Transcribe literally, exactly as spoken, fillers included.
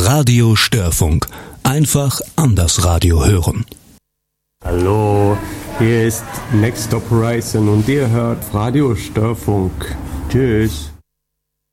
Radio Störfunk. Einfach anders Radio hören. Hallo, hier ist Next Stop Horizon und ihr hört Radio Störfunk. Tschüss.